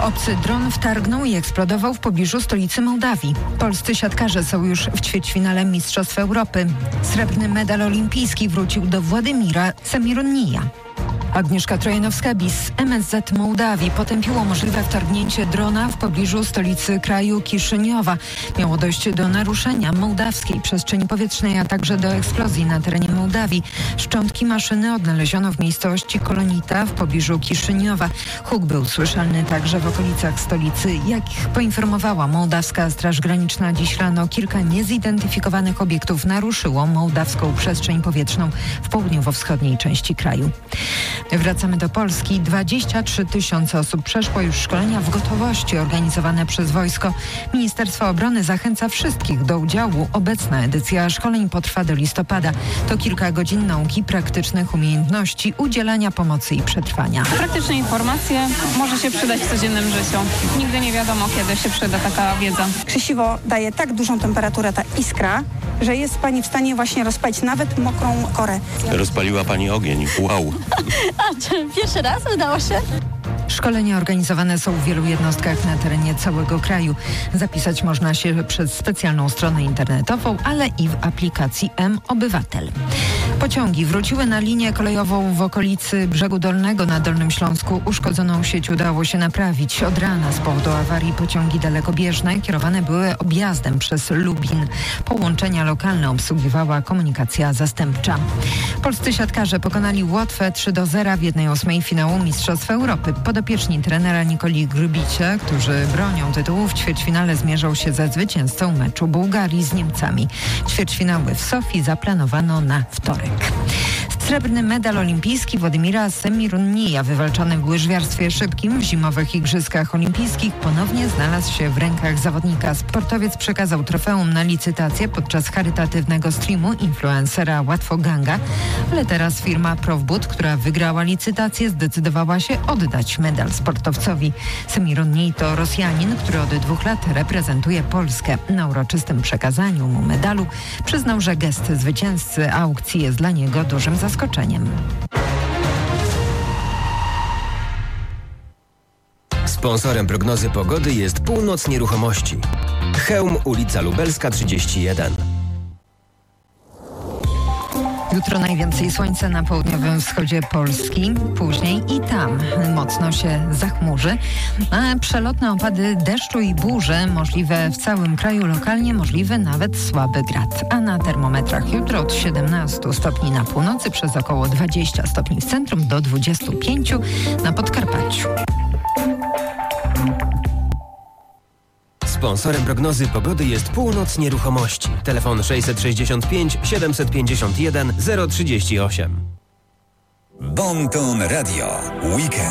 Obcy dron wtargnął i eksplodował w pobliżu stolicy Mołdawii. Polscy siatkarze są już w ćwierćfinale Mistrzostw Europy. Srebrny medal olimpijski wrócił do Władimira Semirunija. Agnieszka Trojanowska-Bis z MSZ Mołdawii potępiło możliwe wtargnięcie drona w pobliżu stolicy kraju Kiszyniowa. Miało dojść do naruszenia mołdawskiej przestrzeni powietrznej, a także do eksplozji na terenie Mołdawii. Szczątki maszyny odnaleziono w miejscowości Kolonita w pobliżu Kiszyniowa. Huk był słyszalny także w okolicach stolicy. Jak poinformowała mołdawska Straż Graniczna, dziś rano kilka niezidentyfikowanych obiektów naruszyło mołdawską przestrzeń powietrzną w południowo-wschodniej części kraju. Wracamy do Polski. 23 000 osób przeszło już szkolenia w gotowości organizowane przez wojsko. Ministerstwo Obrony zachęca wszystkich do udziału. Obecna edycja szkoleń potrwa do listopada. To kilka godzin nauki praktycznych umiejętności udzielania pomocy i przetrwania. Praktyczne informacje może się przydać w codziennym życiu. Nigdy nie wiadomo, kiedy się przyda taka wiedza. Krzesiwo daje tak dużą temperaturę, ta iskra, że jest pani w stanie właśnie rozpalić nawet mokrą korę. Rozpaliła pani ogień. Wow. A czy pierwszy raz udało się? Szkolenia organizowane są w wielu jednostkach na terenie całego kraju. Zapisać można się przez specjalną stronę internetową, ale i w aplikacji M-Obywatel. Pociągi wróciły na linię kolejową w okolicy Brzegu Dolnego na Dolnym Śląsku. Uszkodzoną sieć udało się naprawić. Od rana z powodu awarii pociągi dalekobieżne kierowane były objazdem przez Lubin. Połączenia lokalne obsługiwała komunikacja zastępcza. Polscy siatkarze pokonali Łotwę 3-0 w 1/8 finału Mistrzostw Europy. Podopieczni trenera Nikoli Grubicie, którzy bronią tytułu, w ćwierćfinale zmierzą się ze zwycięzcą meczu Bułgarii z Niemcami. Ćwierćfinały w Sofii zaplanowano na wtorek. Srebrny medal olimpijski Władimira Semirunija, wywalczony w łyżwiarstwie szybkim w zimowych Igrzyskach Olimpijskich, ponownie znalazł się w rękach zawodnika. Sportowiec przekazał trofeum na licytację podczas charytatywnego streamu influencera Łatwoganga, ale teraz firma Profbud, która wygrała licytację, zdecydowała się oddać medal sportowcowi. Semirunnij to Rosjanin, który od 2 lat reprezentuje Polskę. Na uroczystym przekazaniu mu medalu przyznał, że gest zwycięzcy aukcji jest dla niego dużym zaskoczeniem. Sponsorem prognozy pogody jest Północ Nieruchomości. Chełm, ulica Lubelska 31. Jutro najwięcej słońca na południowym wschodzie Polski, później i tam mocno się zachmurzy, a przelotne opady deszczu i burzy możliwe w całym kraju, lokalnie możliwy nawet słaby grad. A na termometrach jutro od 17 stopni na północy, przez około 20 stopni w centrum do 25 na Podkarpaciu. Sponsorem prognozy pogody jest Północ Nieruchomości. Telefon 665 751 038. Bon Ton Radio. Weekend.